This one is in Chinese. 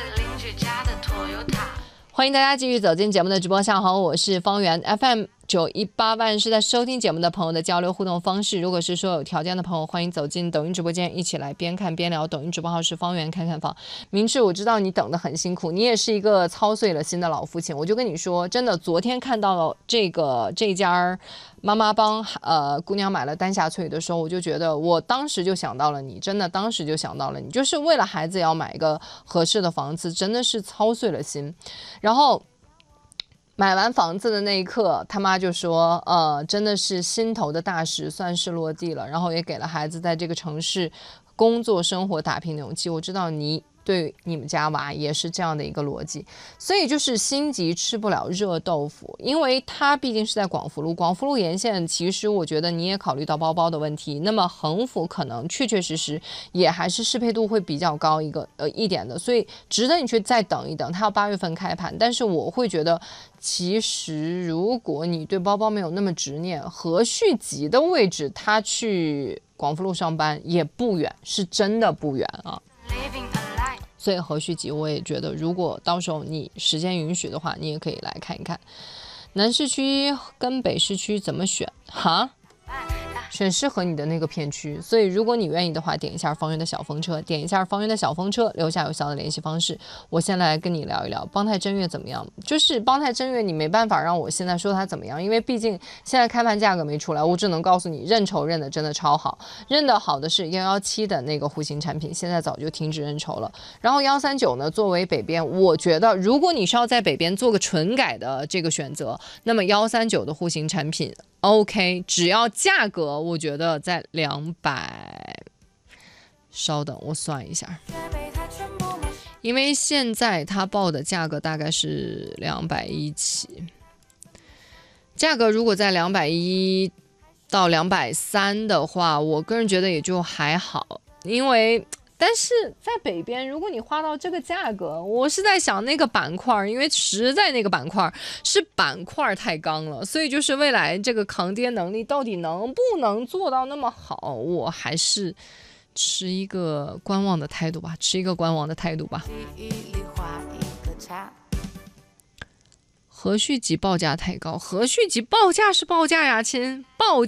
欢迎大家继续走进节目的直播上，好，我是方圆 FM918万是在收听节目的朋友的交流互动方式。如果是说有条件的朋友，欢迎走进抖音直播间，一起来边看边聊。抖音直播号是方圆看看房。明智，我知道你等得很辛苦，你也是一个操碎了心的老父亲。我就跟你说，真的，昨天看到这家妈妈帮姑娘买了丹霞翠的时候，我就觉得我当时就想到了你，真的当时就想到了你，就是为了孩子要买一个合适的房子，真的是操碎了心。然后买完房子的那一刻，他妈就说真的是心头的大石算是落地了，然后也给了孩子在这个城市工作生活打拼的勇气。我知道你对你们家娃也是这样的一个逻辑，所以就是心急吃不了热豆腐，因为它毕竟是在广福路沿线，其实我觉得你也考虑到包包的问题，那么横幅可能确实也还是适配度会比较高一点的，所以值得你去再等一等，它要8月份开盘。但是我会觉得，其实如果你对包包没有那么执念，和旭集的位置他去广福路上班也不远，是真的不远啊。所以和旭集我也觉得，如果到时候你时间允许的话，你也可以来看一看。南市区跟北市区怎么选？哈？选适合你的那个片区，所以如果你愿意的话，点一下方圆的小风车，留下有效的联系方式。我先来跟你聊一聊邦泰真月怎么样。就是邦泰真月，你没办法让我现在说它怎么样，因为毕竟现在开盘价格没出来，我只能告诉你，认筹认的真的超好，认的好的是117的那个户型产品，现在早就停止认筹了。然后139呢，作为北边，我觉得如果你是要在北边做个纯改的这个选择，那么139的户型产品。OK， 只要价格，我觉得在200，稍等，我算一下，因为现在它报的价格大概是210起，价格如果在210到230的话，我个人觉得也就还好，因为。但是在北边，如果你花到这个价格，我是在想那个板块，因为实在那个板块是板块太刚了，所以就是未来这个抗跌能力到底能不能做到那么好，我还是持一个观望的态度吧，和旭集报价太高，和旭集报价是报价呀，亲，报